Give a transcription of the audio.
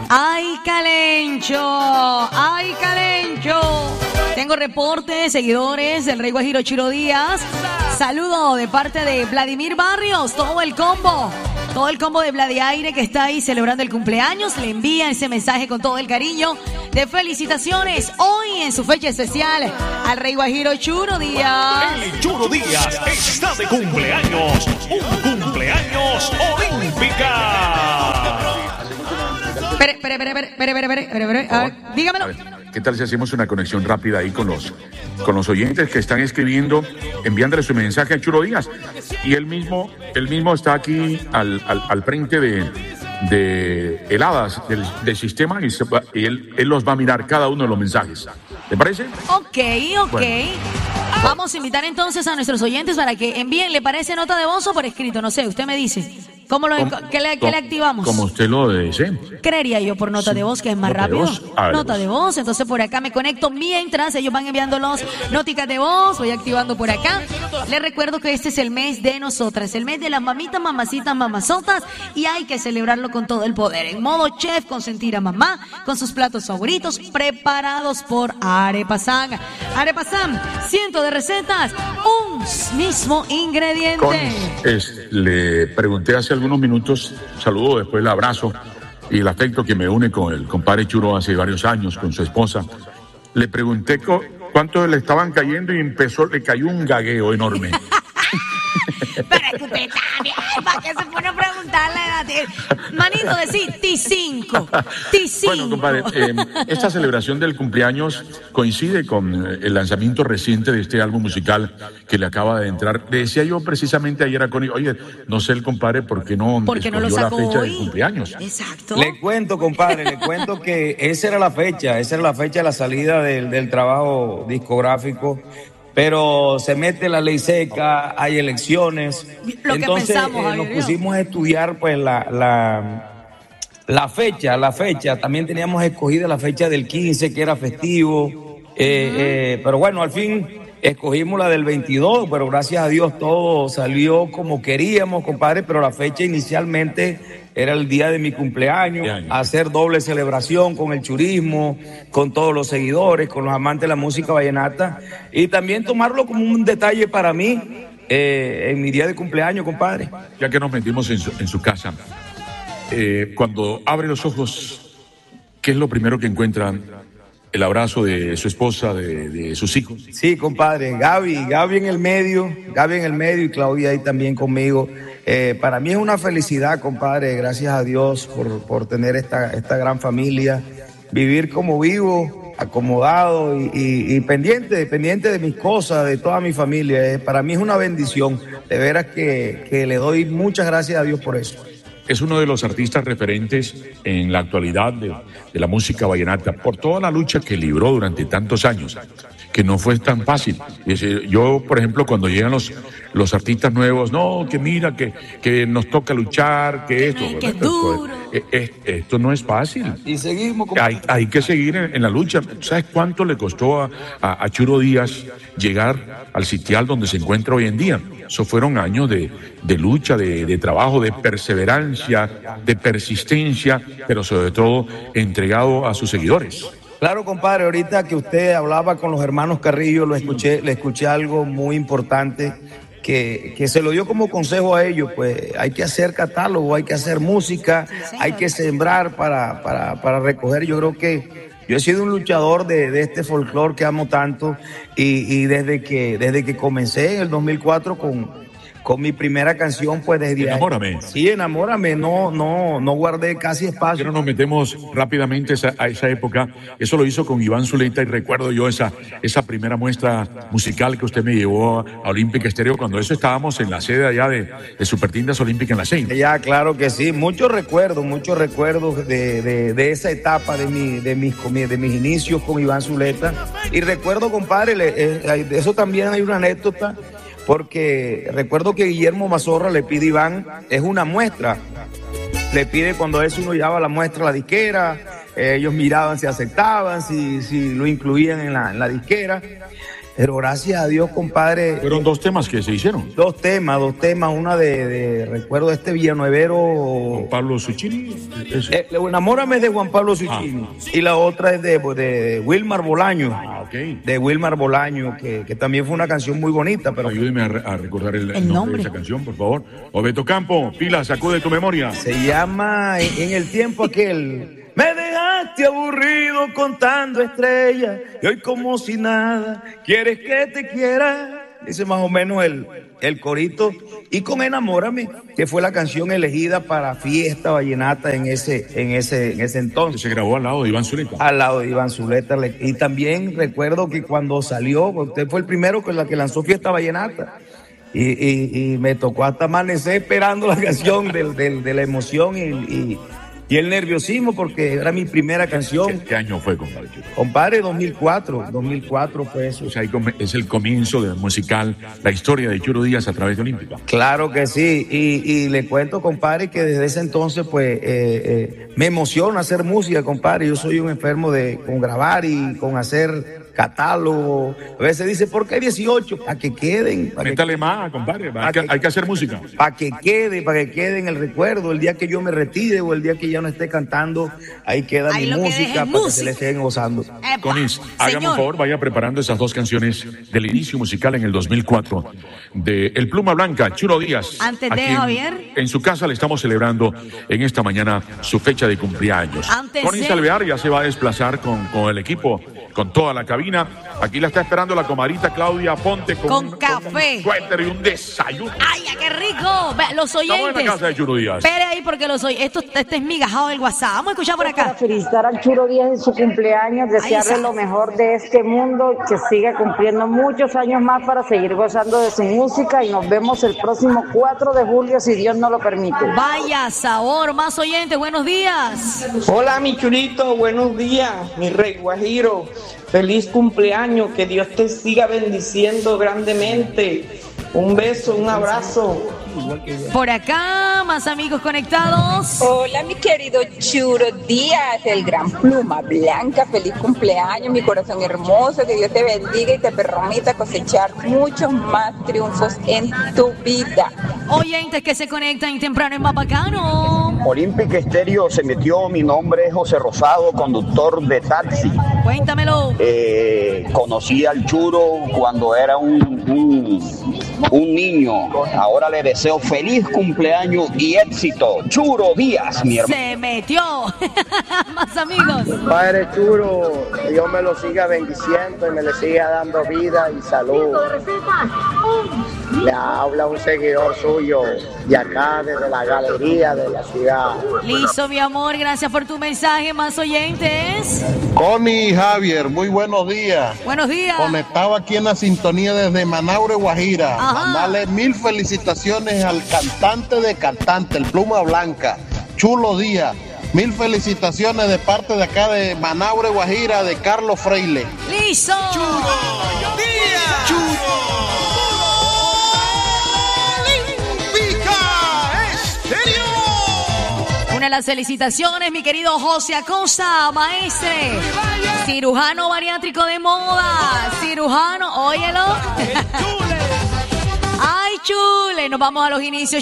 ¡Ay, Calencho! ¡Ay, Calencho! Tengo reportes, seguidores del Rey Guajiro Chiro Díaz. Saludo de parte de Vladimir Barrios, todo el combo de Vladiaire que está ahí celebrando el cumpleaños. Le envía ese mensaje con todo el cariño de felicitaciones hoy en su fecha especial al Rey Guajiro Churo Díaz. El Churo Díaz está de cumpleaños, un cumpleaños olímpica. Espere. A ver, dígamelo. A ver, ¿qué tal si hacemos una conexión rápida ahí con los oyentes que están escribiendo, enviándole su mensaje a Churo Díaz? Y él mismo está aquí al frente de heladas del sistema y él los va a mirar cada uno de los mensajes. ¿Le parece? Ok. Bueno. Vamos a invitar entonces a nuestros oyentes para que envíen, ¿le parece nota de voz o por escrito? No sé, usted me dice. ¿Qué le activamos? Como usted lo desee. Creería yo por nota de voz, que es más rápido. Nota de voz, entonces por acá me conecto mientras ellos van enviando los noticas de voz. Voy activando por acá. Les recuerdo que este es el mes de nosotras, el mes de las mamitas, mamacitas, mamazotas, y hay que celebrarlo con todo el poder. En modo chef, consentir a mamá, con sus platos favoritos, preparados por Arepasán. Arepasán, cientos de recetas, un mismo ingrediente. Le pregunté hace algunos minutos, saludo, después el abrazo y el afecto que me une con el compadre Churo hace varios años, con su esposa. Le pregunté cuánto le estaban cayendo y le cayó un gagueo enorme. Pero es que usted también, ¿para qué se pone a preguntar la edad? Manito, decir T5. Bueno, compadre, esta celebración del cumpleaños coincide con el lanzamiento reciente de este álbum musical que le acaba de entrar. Le decía yo precisamente ayer a Connie, oye, no sé el compadre por qué no escogió lo sacó la fecha hoy del cumpleaños. Exacto. Le cuento, compadre, que esa era la fecha de la salida del trabajo discográfico. Pero se mete la ley seca, hay elecciones. Entonces nos pusimos a estudiar pues la fecha. También teníamos escogida la fecha del 15, que era festivo. Pero bueno, al fin escogimos la del 22, pero gracias a Dios todo salió como queríamos, compadre. Pero la fecha inicialmente era el día de mi cumpleaños, hacer doble celebración con el churismo, con todos los seguidores, con los amantes de la música vallenata, y también tomarlo como un detalle para mí en mi día de cumpleaños, compadre. Ya que nos metimos en su casa, cuando abre los ojos, ¿qué es lo primero que encuentran? El abrazo de su esposa, de sus hijos. Sí, compadre, Gaby en el medio y Claudia ahí también conmigo. Para mí es una felicidad, compadre, gracias a Dios por tener esta gran familia, vivir como vivo, acomodado y pendiente de mis cosas, de toda mi familia. Para mí es una bendición, de veras que le doy muchas gracias a Dios por eso. Es uno de los artistas referentes en la actualidad de la música vallenata, por toda la lucha que libró durante tantos años, que no fue tan fácil. Yo, por ejemplo, cuando llegan los artistas nuevos, no, que mira, que nos toca luchar, que esto. Que es duro. Esto no es fácil. Y seguimos. Hay que seguir en la lucha. ¿Sabes cuánto le costó a Churo Díaz llegar al sitial donde se encuentra hoy en día? Eso fueron años de lucha, de trabajo, de perseverancia, de persistencia, pero sobre todo entregado a sus seguidores. Claro, compadre, ahorita que usted hablaba con los hermanos Carrillo, le escuché algo muy importante que se lo dio como consejo a ellos. Pues hay que hacer catálogo, hay que hacer música, hay que sembrar para recoger. Yo creo que yo he sido un luchador de este folclore que amo tanto y desde que comencé en el 2004 con mi primera canción, pues desde Enamórame. ahí. Sí, Enamórame, no guardé casi espacio. Pero nos metemos rápidamente a esa época. Eso lo hizo con Iván Zuleta y recuerdo yo esa primera muestra musical que usted me llevó a Olímpica Estéreo, cuando eso estábamos en la sede allá de Supertiendas Olímpica en la Seine. Ya, claro que sí, muchos recuerdos de esa etapa de mis inicios con Iván Zuleta. Y recuerdo, compadre, de eso también hay una anécdota, porque recuerdo que Guillermo Mazorra le pide a Iván, es una muestra, le pide cuando eso uno llevaba la muestra a la disquera, ellos miraban si aceptaban, si lo incluían en la disquera. Pero gracias a Dios, compadre. Fueron 2 temas que se hicieron. 2 temas. Una de recuerdo de este villanuevero. Juan Pablo Suchini. Enamórame de Juan Pablo Suchini. Y la otra es de Wilmar Bolaño. Okay. De Wilmar Bolaño, que también fue una canción muy bonita. Pero ayúdeme a recordar el nombre de esa canción, por favor. Obeto Campo, pila, sacude tu memoria. Se llama En el tiempo aquel. Me dejaste aburrido contando estrellas y hoy como si nada quieres que te quiera. Dice más o menos el corito. Y con Enamórame, que fue la canción elegida para Fiesta Vallenata en ese entonces. Se grabó al lado de Iván Zuleta. Al lado de Iván Zuleta. Y también recuerdo que cuando salió, usted fue el primero que lanzó Fiesta Vallenata. Y me tocó hasta amanecer esperando la canción de la emoción y el nerviosismo, porque era mi primera canción. ¿Qué año fue, compadre? Compadre, 2004 fue eso. O sea, es el comienzo del musical, la historia de Churo Díaz a través de Olímpica. Claro que sí, y le cuento, compadre, que desde ese entonces, pues, me emociona hacer música, compadre. Yo soy un enfermo con grabar y con hacer catálogo. A veces dice, ¿por qué 18? Para que queden. Métale más, compadre. Hay que hacer música. Para que quede en el recuerdo. El día que yo me retire o el día que ya no esté cantando, ahí queda mi música para que se le estén gozando. Conis, hágame un favor, vaya preparando esas 2 canciones del inicio musical en el 2004 de El Pluma Blanca, Churo Díaz. Antes de Javier. En su casa le estamos celebrando en esta mañana su fecha de cumpleaños. Conis Alvear ya se va a desplazar con el equipo, con toda la cabina. Aquí la está esperando la comadrita Claudia Ponte con café, un suéter y un desayuno. ¡Ay, qué rico! Los oyentes. Estamos en la casa de Churo Díaz. Espere ahí porque este es migajado del WhatsApp. Vamos a escuchar por acá. Para felicitar al Churo Díaz en su cumpleaños, desearle lo mejor de este mundo, que siga cumpliendo muchos años más para seguir gozando de su música, y nos vemos el próximo 4 de julio, si Dios nos lo permite. Vaya sabor, más oyentes, buenos días. Hola, mi Churito, buenos días, mi rey Guajiro. Feliz cumpleaños, que Dios te siga bendiciendo grandemente. Un beso, un abrazo. Por acá, más amigos conectados. Hola, mi querido Churo Díaz, el gran Pluma Blanca. Feliz cumpleaños, mi corazón hermoso. Que Dios te bendiga y te permita cosechar muchos más triunfos en tu vida. Oyentes que se conectan temprano en Mapacano. Olímpica Estéreo se metió. Mi nombre es José Rosado, conductor de taxi. Cuéntamelo. Conocí al Churo cuando era un niño. Ahora le deseo feliz cumpleaños y éxito. Churo Díaz, mi hermano. Se metió. Más amigos. Padre Churo, que Dios me lo siga bendiciendo y me le siga dando vida y salud. Le habla un seguidor suyo de acá, desde la galería de la ciudad. Listo, mi amor, gracias por tu mensaje. Más oyentes. Connie y Javier, muy buenos días. Buenos días. Conectado aquí en la sintonía desde Manaure, Guajira. Mandarle 1000 felicitaciones al cantante de cantante, el Pluma Blanca, Chulo Díaz. 1000 felicitaciones de parte de acá de Manaure, Guajira, de Carlos Freile. ¡Listo! ¡Churo Díaz! ¡Churo! Una de las felicitaciones, mi querido José Acosta, maestre, cirujano bariátrico de moda, cirujano, óyelo. ¡Ay, chule! Nos vamos a los inicios.